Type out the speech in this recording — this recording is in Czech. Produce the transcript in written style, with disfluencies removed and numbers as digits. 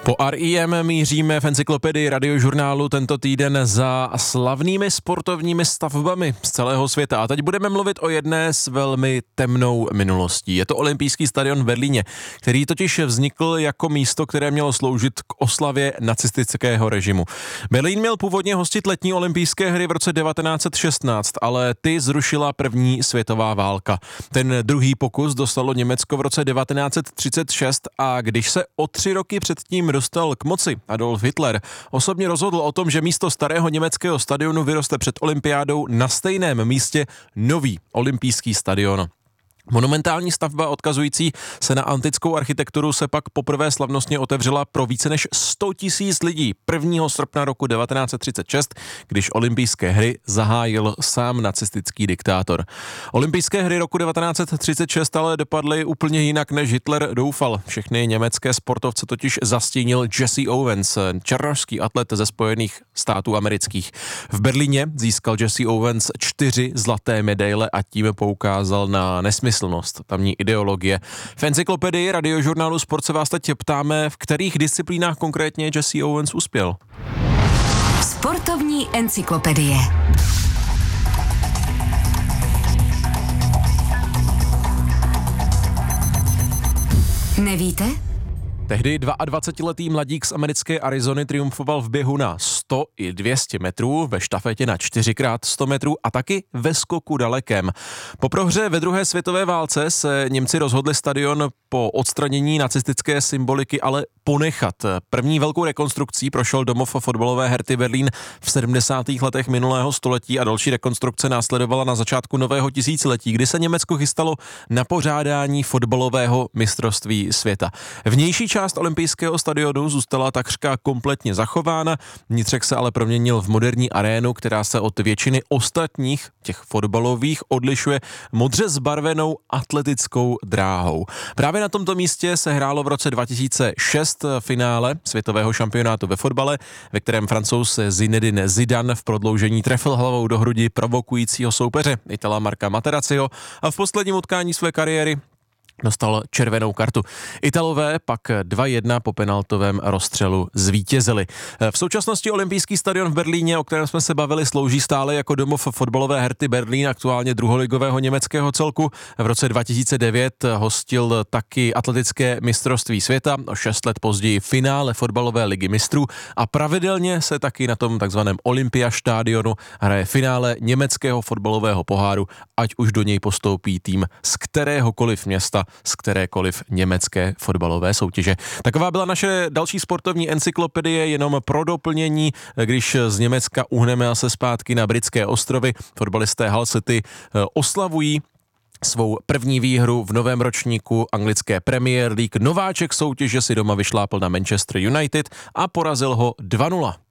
Po RIM míříme v encyklopedii Radiožurnálu tento týden za slavnými sportovními stavbami z celého světa. A teď budeme mluvit o jedné s velmi temnou minulostí. Je to olympijský stadion v Berlíně, který totiž vznikl jako místo, které mělo sloužit k oslavě nacistického režimu. Berlín měl původně hostit letní olympijské hry v roce 1916, ale ty zrušila první světová válka. Ten druhý pokus dostalo Německo v roce 1936 a když se o 3 roky předtím dostal k moci Adolf Hitler, osobně rozhodl o tom, že místo starého německého stadionu vyroste před olympiádou na stejném místě nový olympijský stadion. Monumentální stavba odkazující se na antickou architekturu se pak poprvé slavnostně otevřela pro více než 100 000 lidí 1. srpna roku 1936, když olympijské hry zahájil sám nacistický diktátor. Olympijské hry roku 1936 ale dopadly úplně jinak, než Hitler doufal. Všechny německé sportovce totiž zastínil Jesse Owens, černošský atlet ze Spojených států amerických. V Berlíně získal Jesse Owens 4 zlaté medaile a tím poukázal na nesmyslnost tamní ideologie. V encyklopedii Radiožurnálu Sport se vás teď ptáme, v kterých disciplínách konkrétně Jesse Owens uspěl. Sportovní encyklopedie. Nevíte? Tehdy 22letý mladík z americké Arizony triumfoval v běhu na 100 i 200 metrů, ve štafetě na 4x100 metrů a taky ve skoku dalekém. Po prohře ve druhé světové válce se Němci rozhodli stadion po odstranění nacistické symboliky ale ponechat. První velkou rekonstrukcí prošel domov fotbalové Herty Berlín v 70. letech minulého století a další rekonstrukce následovala na začátku nového tisíciletí, kdy se Německo chystalo na pořádání fotbalového mistrovství světa. Vnější část olympijského stadionu zůstala takřka kompletně zachována, vnitřek se ale proměnil v moderní arénu, která se od většiny ostatních těch fotbalových odlišuje modře zbarvenou atletickou dráhou. Právě na tomto místě se hrálo v roce 2006 finále světového šampionátu ve fotbale, ve kterém Francouz Zinedine Zidane v prodloužení trefil hlavou do hrudi provokujícího soupeře Itala Marca Materazziho a v posledním utkání své kariéry dostal červenou kartu. Italové pak 2-1 po penaltovém rozstřelu zvítězili. V současnosti olympijský stadion v Berlíně, o kterém jsme se bavili, slouží stále jako domov fotbalové Herty Berlín, aktuálně druholigového německého celku. V roce 2009 hostil taky atletické mistrovství světa, o 6 let později finále fotbalové ligy mistrů a pravidelně se taky na tom takzvaném Olympiastadionu hraje finále německého fotbalového poháru, ať už do něj postoupí tým z kteréhokoliv města, z kterékoliv německé fotbalové soutěže. Taková byla naše další sportovní encyklopedie, jenom pro doplnění, když z Německa uhneme se zpátky na britské ostrovy. Fotbalisté Hull City oslavují svou první výhru v novém ročníku anglické Premier League. Nováček soutěže si doma vyšlápl na Manchester United a porazil ho 2-0.